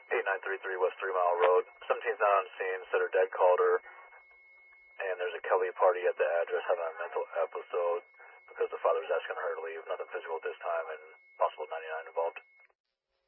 8933 West 3 Mile Road. 17's not on scene. Said her dad called her, and there's a Kelly party at the address having a mental episode because the father's asking her to leave. Nothing physical at this time, and possible 99 involved.